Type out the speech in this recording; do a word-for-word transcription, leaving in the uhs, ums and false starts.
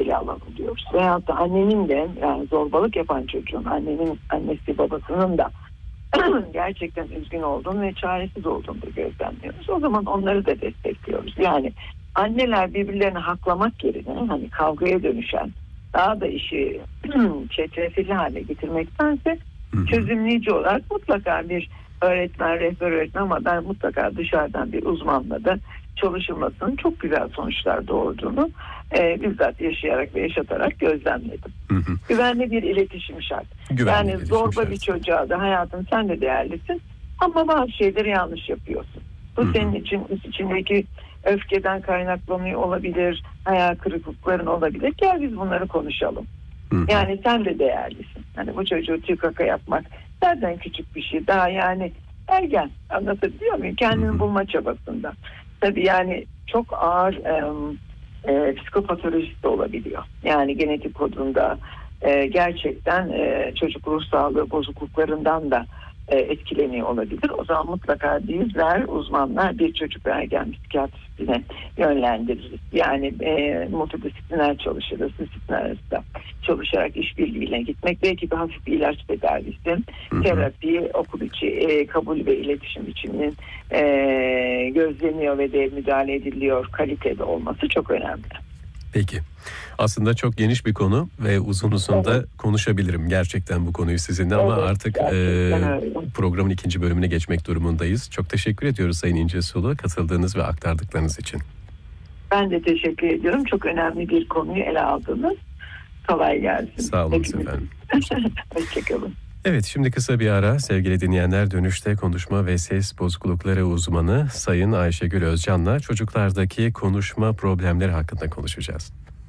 ele alalım diyoruz. Veyahut da annenin de, yani zorbalık yapan çocuğun, annenin, annesi babasının da gerçekten üzgün olduğunu ve çaresiz olduğunu da gözlemliyoruz. O zaman onları da destekliyoruz. Yani anneler birbirlerini haklamak yerine hani kavgaya dönüşen, daha da işi çetrefilli hale getirmektense çözümleyici olarak mutlaka bir öğretmen, rehber öğretmen ama ben mutlaka dışarıdan bir uzmanla da çalışılmasının çok güzel sonuçlar doğurduğunu e, bizzat yaşayarak ve yaşatarak gözlemledim. Hı hı. Güvenli bir iletişim şart. Güvenli yani iletişim zorba şart. Bir çocuğa da hayatım sen de değerlisin ama bazı şeyleri yanlış yapıyorsun. Bu hı hı. senin için içindeki öfkeden kaynaklanıyor olabilir, hayal kırıklıkların olabilir. Gel biz bunları konuşalım. Hı hı. Yani sen de değerlisin. Hani bu çocuğu tüy kaka yapmak zaten küçük bir şey. Daha yani ergen, anlatabiliyor muyum? Kendini hı hı. bulma çabasında. Tabii yani çok ağır e, e, psikopatolojisi de olabiliyor. Yani genetik kodunda e, gerçekten e, çocuk ruh sağlığı bozukluklarından da e, etkileniyor olabilir. O zaman mutlaka bizler, uzmanlar bir çocuk ve ergen psikiyatristine yönlendiririz. Yani e, multidisipliner çalışırız, disiplinler arasında çalışarak işbirliğiyle gitmek. Belki bir hafif bir ilaç tedavisi, terapi, okul içi e, kabul ve iletişim biçiminin e, gözleniyor ve de müdahale ediliyor kalitede olması çok önemli. Peki. Aslında çok geniş bir konu ve uzun uzun evet. da konuşabilirim gerçekten bu konuyu sizinle evet, ama artık e, programın ikinci bölümüne geçmek durumundayız. Çok teşekkür ediyoruz Sayın İncesu'la katıldığınız ve aktardıklarınız için. Ben de teşekkür ediyorum. Çok önemli bir konuyu ele aldınız. Kolay gelsin. Sağ olun efendim. Hoşçakalın. Evet, şimdi kısa bir ara. Sevgili dinleyenler, dönüşte konuşma ve ses bozuklukları uzmanı Sayın Ayşegül Özcan'la çocuklardaki konuşma problemleri hakkında konuşacağız.